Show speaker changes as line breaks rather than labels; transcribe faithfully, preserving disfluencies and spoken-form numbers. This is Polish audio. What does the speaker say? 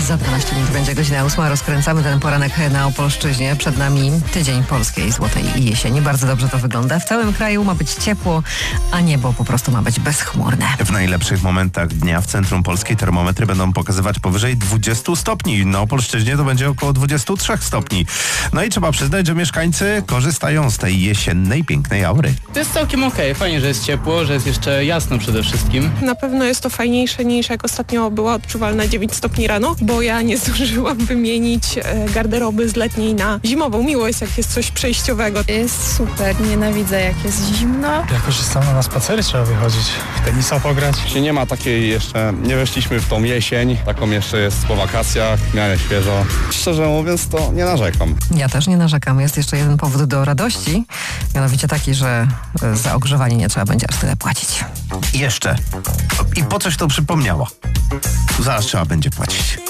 Za dwanaście minut będzie godzina ósma. Rozkręcamy ten poranek na Opolszczyźnie. Przed nami tydzień polskiej złotej jesieni. Bardzo dobrze to wygląda. W całym kraju ma być ciepło, a niebo po prostu ma być bezchmurne.
W najlepszych momentach dnia w centrum Polski termometry będą pokazywać powyżej dwudziestu stopni. Na Opolszczyźnie to będzie około dwudziestu trzech stopni. No i trzeba przyznać, że mieszkańcy korzystają z tej jesiennej, pięknej aury.
To jest całkiem okej. Fajnie, że jest ciepło, że jest jeszcze jasno przede wszystkim.
Na pewno jest to fajniejsze niż jak ostatnio była odczuwalna dziewięć stopni rano, bo ja nie zdążyłam wymienić garderoby z letniej na zimową. Miło jest, jak jest coś przejściowego.
Jest super, nienawidzę jak jest zimno.
Jakoś samo na spacery trzeba wychodzić, w tenisa pograć.
Nie ma takiej jeszcze, nie weszliśmy w tą jesień, taką jeszcze jest po wakacjach, w miarę świeżo. Szczerze mówiąc, to nie narzekam.
Ja też nie narzekam. Jest jeszcze jeden powód do radości, mianowicie taki, że za ogrzewanie nie trzeba będzie aż tyle płacić.
I jeszcze. I po coś to przypomniała. Zaraz trzeba będzie płacić.